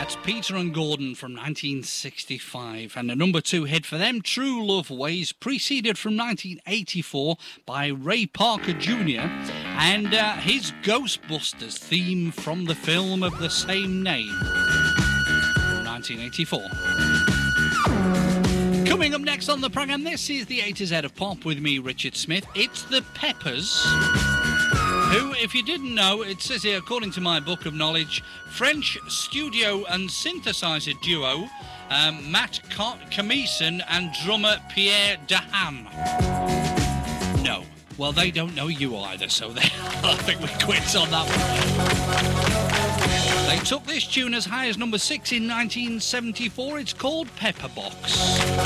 That's Peter and Gordon from 1965, and a number 2 hit for them, True Love Ways, preceded from 1984 by Ray Parker Jr. and his Ghostbusters theme from the film of the same name, from 1984. Coming up next on the programme, this is the A to Z of Pop with me, Richard Smith. It's the Peppers, who, if you didn't know, it says here, according to my book of knowledge, French studio and synthesizer duo Matt Camison and drummer Pierre Deham. No. Well, they don't know you either, so I think we quit on that one. They took this tune as high as number 6 in 1974. It's called Pepperbox.